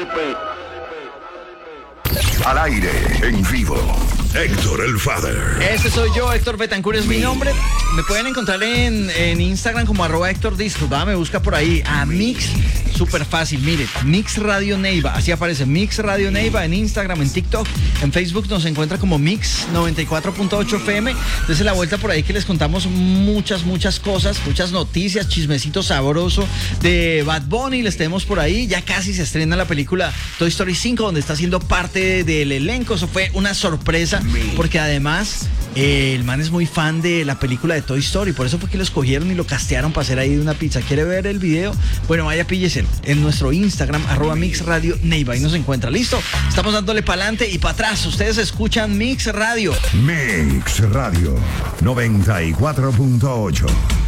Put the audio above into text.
Al aire, en vivo, Héctor el Father. Este soy yo, Héctor Betancur es mi nombre. Me pueden encontrar en Instagram como @HéctorDiscos, ¿va? Me busca por ahí a Mix, súper fácil, mire, Mix Radio Neiva, así aparece, Mix Radio Neiva en Instagram, en TikTok, en Facebook nos encuentra como Mix 94.8 FM. Entonces la vuelta por ahí que les contamos muchas cosas, muchas noticias, chismecito sabroso de Bad Bunny, les tenemos por ahí. Ya casi se estrena la película Toy Story 5, donde está siendo parte del elenco. Eso fue una sorpresa, porque además el man es muy fan de la película de Toy Story, por eso fue que lo escogieron y lo castearon para hacer ahí de una pizza. ¿Quiere ver el video? Bueno, vaya, pílleselo en nuestro Instagram, @Mix Radio Neiva, ahí nos encuentra. ¿Listo? Estamos dándole para adelante y para atrás. Ustedes escuchan Mix Radio. Mix Radio 94.8.